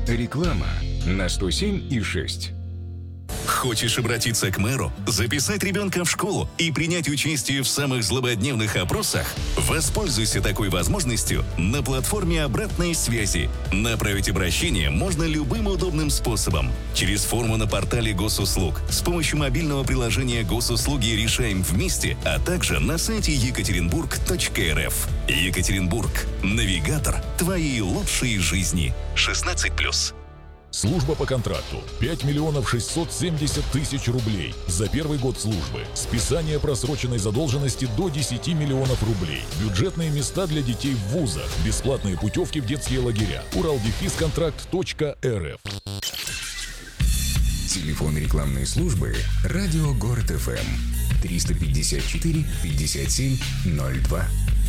Реклама на 107,6. Хочешь обратиться к мэру, записать ребенка в школу и принять участие в самых злободневных опросах? Воспользуйся такой возможностью на платформе обратной связи. Направить обращение можно любым удобным способом. Через форму на портале Госуслуг, с помощью мобильного приложения Госуслуги «Решаем вместе», а также на сайте екатеринбург.рф. Екатеринбург. Навигатор твоей лучшей жизни. 16+. Служба по контракту. 5 миллионов 670 тысяч рублей за первый год службы. Списание просроченной задолженности до 10 миллионов рублей. Бюджетные места для детей в вузах. Бесплатные путевки в детские лагеря. Уралдефисcontract.рф. Телефон рекламной службы «Радио Город ФМ» 354 57 02.